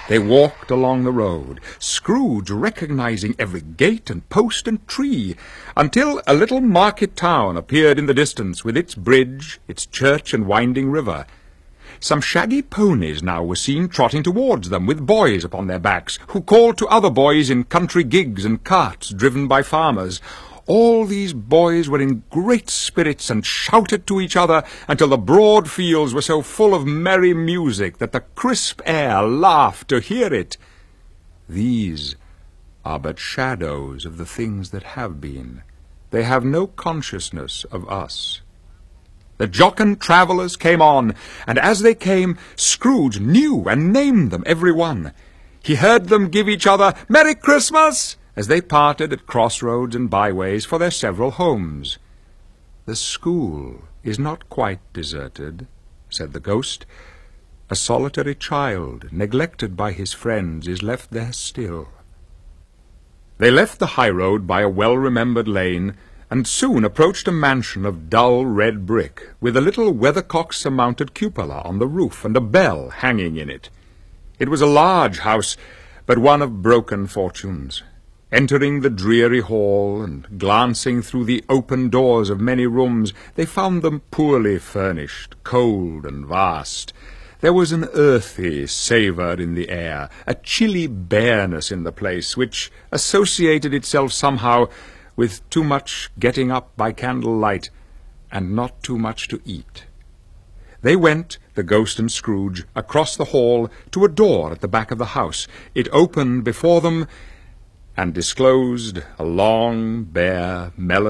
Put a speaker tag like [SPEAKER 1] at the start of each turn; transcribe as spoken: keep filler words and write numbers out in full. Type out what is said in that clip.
[SPEAKER 1] They walked along the road, Scrooge recognizing every gate and post and tree, until a little market town appeared in the distance with its bridge, its church and winding river. Some shaggy ponies now were seen trotting towards them with boys upon their backs, who called to other boys in country gigs and carts driven by farmers. All these boys were in great spirits and shouted to each other until the broad fields were so full of merry music that the crisp air laughed to hear it. These are but shadows of the things that have been. They have no consciousness of us. The jocund travellers came on, and as they came, Scrooge knew and named them every one. He heard them give each other "Merry Christmas!" as they parted at crossroads and byways for their several homes. "The school is not quite deserted," said the ghost. "A solitary child, neglected by his friends, is left there still." They left the high road by a well-remembered lane, and soon approached a mansion of dull red brick, with a little weathercock-surmounted cupola on the roof and a bell hanging in it. It was a large house, but one of broken fortunes. Entering the dreary hall and glancing through the open doors of many rooms, they found them poorly furnished, cold and vast. There was an earthy savour in the air, a chilly bareness in the place, which associated itself somehow with too much getting up by candlelight and not too much to eat. They went, the ghost and Scrooge, across the hall to a door at the back of the house. It opened before them and disclosed a long, bare, melancholy